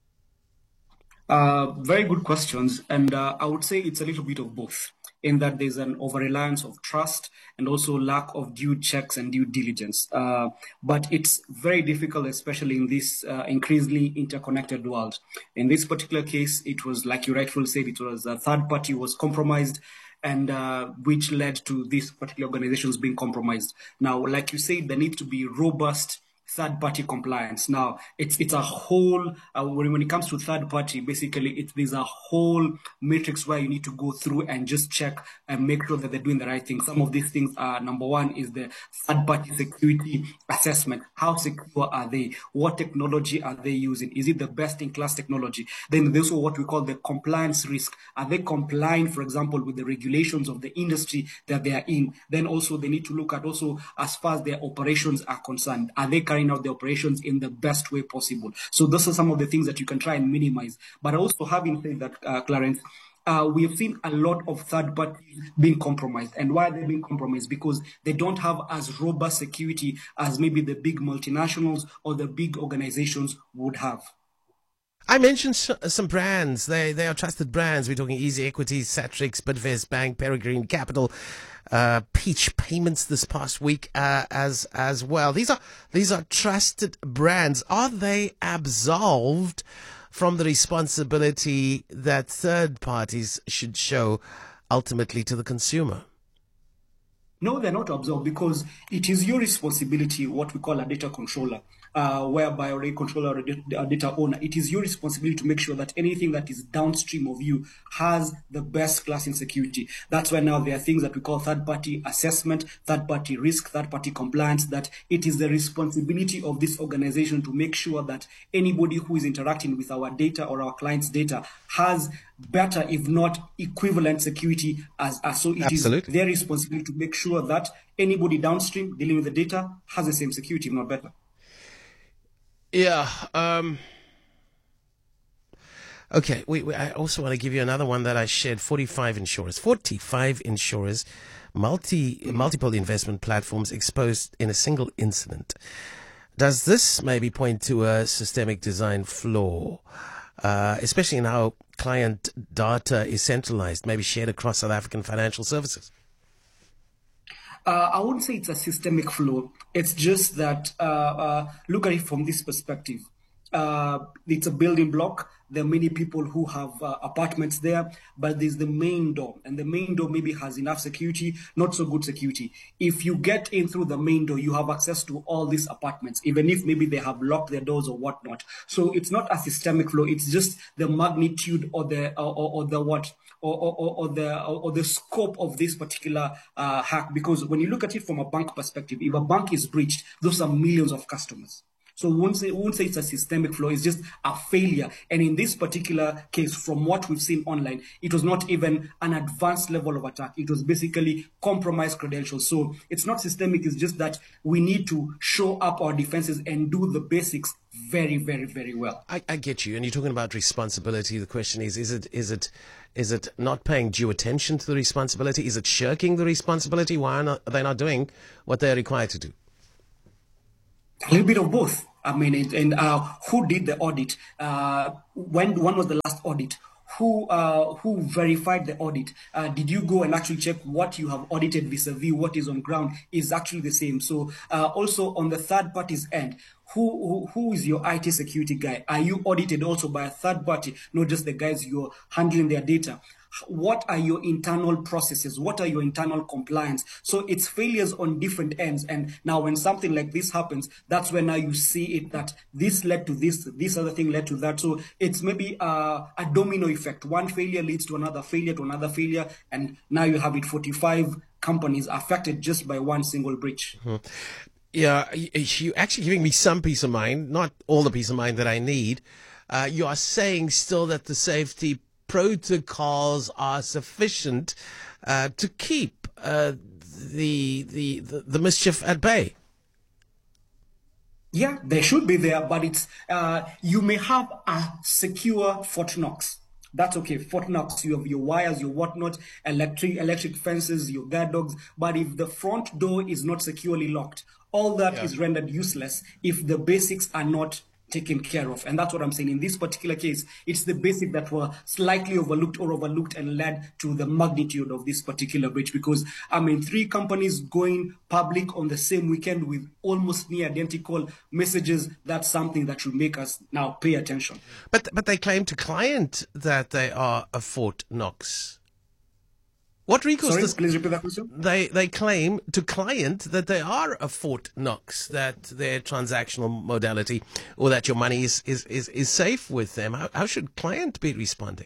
Speaker 7: Very good questions. And I would say it's a little bit of both, in that there's an over-reliance of trust and also lack of due checks and due diligence. But it's very difficult, especially in this increasingly interconnected world. In this particular case, it was, like you rightfully said, it was a third party was compromised, and which led to these particular organizations being compromised. Now, like you said, there needs to be robust third-party compliance. Now, it's a whole, when it comes to third-party, basically, there's a whole matrix where you need to go through and just check and make sure that they're doing the right thing. Some of these things are, number one, is the third-party security assessment. How secure are they? What technology are they using? Is it the best-in-class technology? Then there's also what we call the compliance risk. Are they complying, for example, with the regulations of the industry that they are in? Then also they need to look at also as far as their operations are concerned. Are they carrying out the operations in the best way possible? So those are some of the things that you can try and minimize. But also, having said that, Clarence, we have seen a lot of third parties being compromised. And why they're being compromised? Because they don't have as robust security as maybe the big multinationals or the big organizations would have.
Speaker 6: I mentioned some brands. They are trusted brands. We're talking Easy Equities, Satrix, Bidvest Bank, Peregrine Capital, Peach Payments this past week as well. These are trusted brands. Are they absolved from the responsibility that third parties should show ultimately to the consumer?
Speaker 7: No, they're not absolved, because it is your responsibility, what we call a data controller, whereby a data controller or a data owner, it is your responsibility to make sure that anything that is downstream of you has the best class in security. That's why now there are things that we call third-party assessment, third-party risk, third-party compliance, that it is the responsibility of this organization to make sure that anybody who is interacting with our data or our client's data has better, if not equivalent, security as so it
Speaker 6: Absolutely.
Speaker 7: Is their responsibility to make sure that anybody downstream dealing with the data has the same security, if not better.
Speaker 6: Yeah. Okay. I also want to give you another one that I shared. 45 insurers, multiple investment platforms exposed in a single incident. Does this maybe point to a systemic design flaw, especially in how client data is centralized, maybe shared across South African financial services?
Speaker 7: I wouldn't say it's a systemic flaw. It's just that, look at it from this perspective. It's a building block there are many people who have apartments there, but there's the main door, and the main door maybe has enough security, not so good security. If you get in through the main door, you have access to all these apartments, even if maybe they have locked their doors or whatnot. So it's not a systemic flaw; it's just the magnitude or the scope of this particular hack. Because when you look at it from a bank perspective, if a bank is breached, those are millions of customers. So we won't say it's a systemic flaw, it's just a failure. And in this particular case, from what we've seen online, it was not even an advanced level of attack. It was basically compromised credentials. So it's not systemic, it's just that we need to show up our defenses and do the basics very, very, very well.
Speaker 6: I get you. And you're talking about responsibility. The question is it not paying due attention to the responsibility? Is it shirking the responsibility? Why are they not doing what they're required to do?
Speaker 7: A little bit of both. I mean, who did the audit? When was the last audit? Who verified the audit? Did you go and actually check what you have audited vis-a-vis what is on ground is actually the same? So also on the third party's end, who is your IT security guy? Are you audited also by a third party, not just the guys you're handling their data? What are your internal processes? What are your internal compliance? So it's failures on different ends. And now when something like this happens, that's when now you see it that this led to this other thing led to that. So it's maybe a domino effect. One failure leads to another failure, and now you have 45 companies affected just by one single breach.
Speaker 6: Mm-hmm. Yeah, you're actually giving me some peace of mind, not all the peace of mind that I need. You are saying still that the safety protocols are sufficient to keep the mischief at bay.
Speaker 7: Yeah, they should be there, but it's you may have a secure Fort Knox. That's okay. Fort Knox, you have your wires, your whatnot, electric fences, your guard dogs. But if the front door is not securely locked, all that is rendered useless if the basics are not taken care of. And that's what I'm saying. In this particular case, it's the basics that were slightly overlooked and led to the magnitude of this particular breach. Because, I mean, 3 companies going public on the same weekend with almost near identical messages, that's something that should make us now pay attention.
Speaker 6: But they claim to client that they are a Fort Knox. What recourse?
Speaker 7: Sorry, please repeat that question.
Speaker 6: They claim to client that they are a Fort Knox, that their transactional modality or that your money is safe with them. How should client be responding?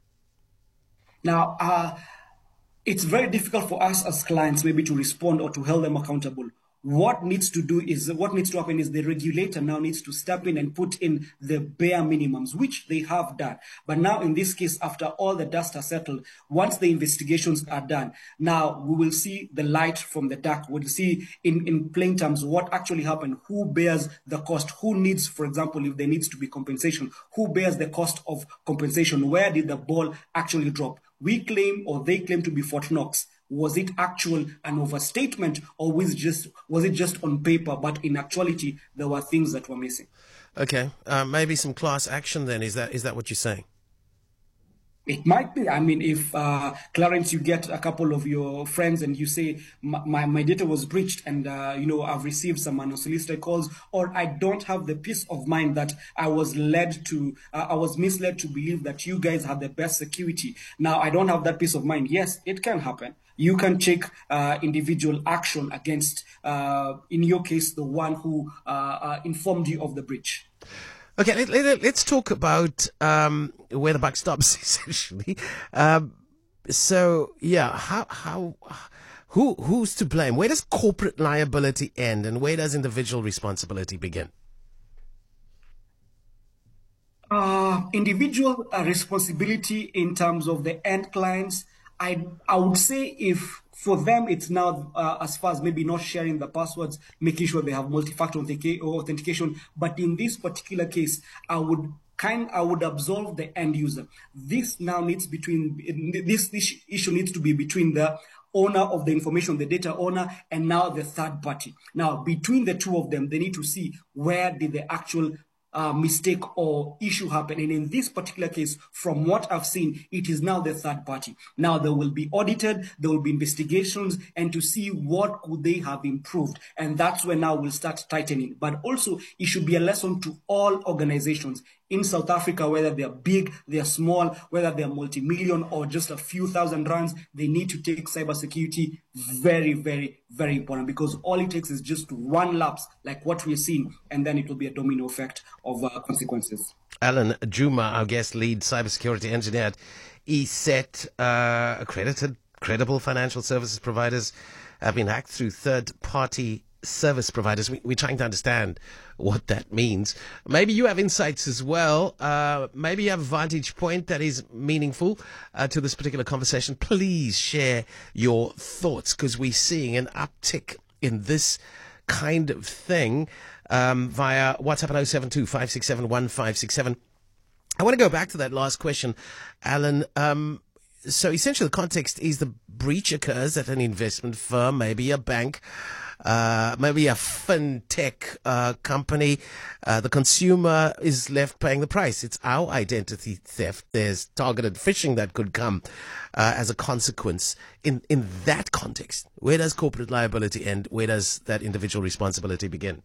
Speaker 7: Now, it's very difficult for us as clients maybe to respond or to hold them accountable. What needs to happen is the regulator now needs to step in and put in the bare minimums, which they have done. But now in this case, after all the dust has settled, once the investigations are done, now we will see the light from the dark. We'll see in plain terms what actually happened, who bears the cost, who needs, for example, if there needs to be compensation, who bears the cost of compensation, where did the ball actually drop? We claim, or they claim, to be Fort Knox. Was it actual an overstatement, or was it just on paper, but in actuality there were things that were missing?
Speaker 6: Okay, maybe some class action then. Is that what you're saying?
Speaker 7: It might be. I mean, if Clarence, you get a couple of your friends and you say my data was breached, and I've received some unsolicited calls, or I don't have the peace of mind that I was misled to believe that you guys had the best security. Now I don't have that peace of mind. Yes, it can happen. You can take individual action against, in your case, the one who informed you of the breach.
Speaker 6: Okay, let's talk about where the buck stops, essentially. Who's to blame? Where does corporate liability end, and where does individual responsibility begin?
Speaker 7: Individual responsibility in terms of the end clients, I would say, if for them it's now as far as maybe not sharing the passwords, making sure they have multi-factor authentication. But in this particular case, I would absolve the end user. This issue needs to be between the owner of the information, the data owner, and now the third party. Now, between the two of them, they need to see where did the actual mistake or issue happen. And in this particular case, from what I've seen, it is now the third party. Now they will be audited, there will be investigations, and to see what could they have improved. And that's when now we'll start tightening. But also, it should be a lesson to all organizations. in South Africa, whether they're big, they're small, whether they're multi-million or just a few thousand rands, they need to take cybersecurity very, very, very important, because all it takes is just one lapse, like what we're seeing, and then it will be a domino effect of consequences.
Speaker 6: Alan Juma, our guest, lead cybersecurity engineer at ESET, accredited, credible financial services providers have been hacked through third-party service providers. We're trying to understand what that means. Maybe you have insights as well. Maybe you have a vantage point that is meaningful to this particular conversation. Please share your thoughts, because we're seeing an uptick in this kind of thing via WhatsApp at 072-567-1567. I want to go back to that last question, Alan. So essentially the context is the breach occurs at an investment firm, maybe a bank, maybe a fintech company. The consumer is left paying the price. It's our identity theft. There's targeted phishing that could come as a consequence. In that context, where does corporate liability end? Where does that individual responsibility begin?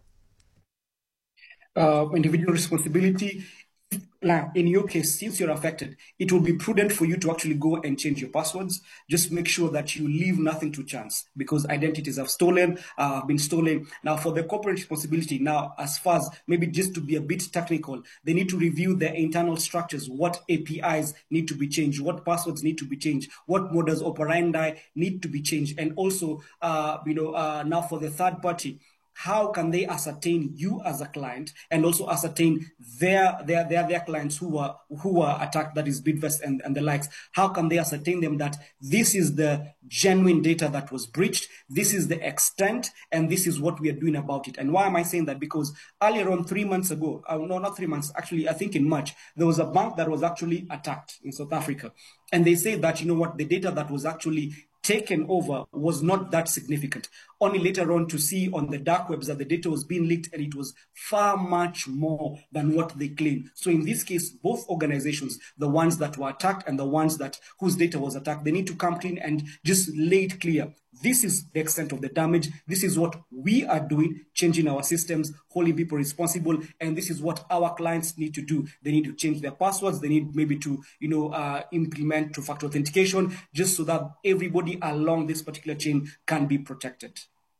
Speaker 7: Individual responsibility. Now, in your case, since you're affected, it will be prudent for you to actually go and change your passwords. Just make sure that you leave nothing to chance, because identities have been stolen. Now, for the corporate responsibility, now, as far as maybe just to be a bit technical, they need to review their internal structures, what APIs need to be changed, what passwords need to be changed, what modus operandi need to be changed. And also, now for the third party, how can they ascertain you as a client and also ascertain their clients who were attacked, that is Bidvest and the likes? How can they ascertain them that this is the genuine data that was breached, this is the extent, and this is what we are doing about it? And why am I saying that? Because earlier on, 3 months ago, no, not 3 months, actually, I think in March, there was a bank that was actually attacked in South Africa. And they say that, you know what, the data that was actually taken over was not that significant. Only later on to see on the dark webs that the data was being leaked, and it was far much more than what they claim. So in this case, both organizations, the ones that were attacked and the ones whose data was attacked, they need to come clean and just lay it clear. This is the extent of the damage. This is what we are doing, changing our systems, holding people responsible, and this is what our clients need to do. They need to change their passwords. They need maybe to, implement two-factor authentication, just so that everybody along this particular chain can be protected.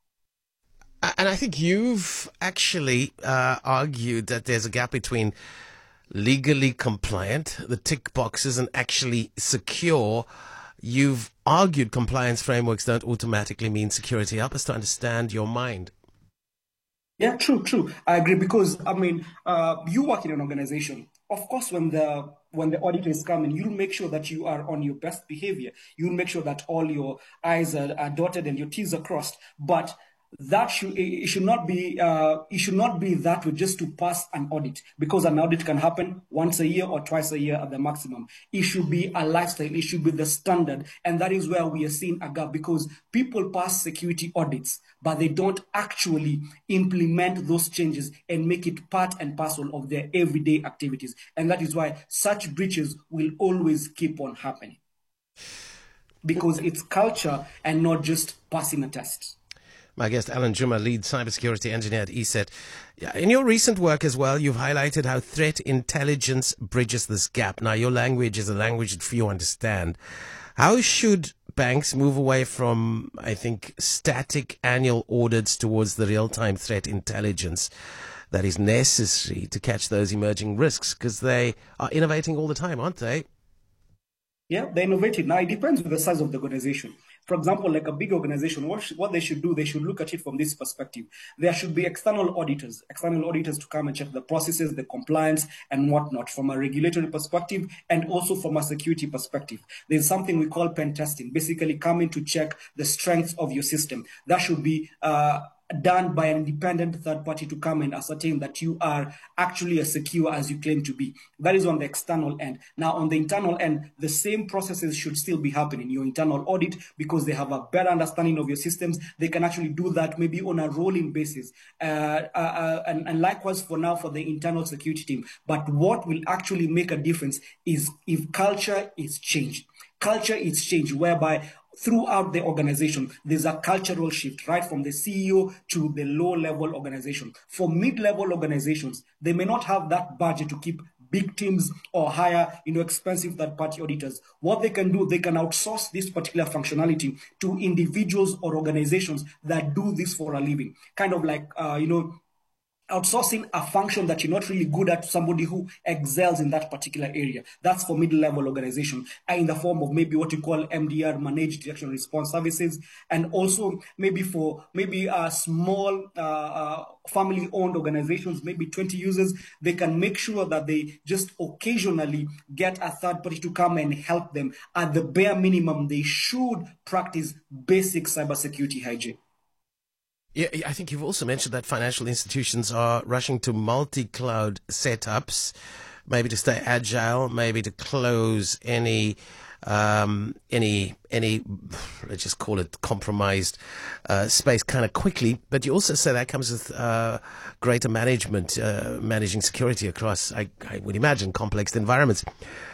Speaker 6: And I think you've actually argued that there's a gap between legally compliant, the tick boxes, and actually secure. You've argued compliance frameworks don't automatically mean security. Help us to understand your mind.
Speaker 7: Yeah, true. I agree, because, you work in an organization. Of course, when the auditors come in, you'll make sure that you are on your best behavior. You'll make sure that all your I's are dotted and your T's are crossed. But it should not be that way just to pass an audit, because an audit can happen once a year or twice a year at the maximum. It should be a lifestyle. It should be the standard. And that is where we are seeing a gap, because people pass security audits, but they don't actually implement those changes and make it part and parcel of their everyday activities. And that is why such breaches will always keep on happening, because it's culture and not just passing a test.
Speaker 6: My guest, Alan Juma, lead cybersecurity engineer at ESET. In your recent work as well, you've highlighted how threat intelligence bridges this gap. Now, your language is a language that few understand. How should banks move away from, I think, static annual audits towards the real-time threat intelligence that is necessary to catch those emerging risks? Because they are innovating all the time, aren't they?
Speaker 7: Yeah, they're innovating. Now, it depends on the size of the organization. For example, like a big organization, what they should do, they should look at it from this perspective. There should be external auditors to come and check the processes, the compliance, and whatnot from a regulatory perspective and also from a security perspective. There's something we call pen testing, basically coming to check the strengths of your system. That should be done by an independent third party to come and ascertain that you are actually as secure as you claim to be. That is on the external end. Now, on the internal end, the same processes should still be happening. Your internal audit, because they have a better understanding of your systems, they can actually do that maybe on a rolling basis. And likewise for now for the internal security team. But what will actually make a difference is if culture is changed. Culture is changed, whereby throughout the organization, there's a cultural shift, right from the CEO to the low-level organization. For mid-level organizations, they may not have that budget to keep big teams or hire, expensive third-party auditors. What they can do, they can outsource this particular functionality to individuals or organizations that do this for a living. Kind of like, outsourcing a function that you're not really good at to somebody who excels in that particular area. That's for middle-level organizations, in the form of maybe what you call MDR, Managed Detection and Response Services, and also maybe for small family-owned organizations, maybe 20 users, they can make sure that they just occasionally get a third party to come and help them. At the bare minimum, they should practice basic cybersecurity hygiene.
Speaker 6: Yeah, I think you've also mentioned that financial institutions are rushing to multi-cloud setups, maybe to stay agile, maybe to close any let's just call it compromised space kind of quickly. But you also say that comes with greater management, managing security across, I would imagine, complex environments.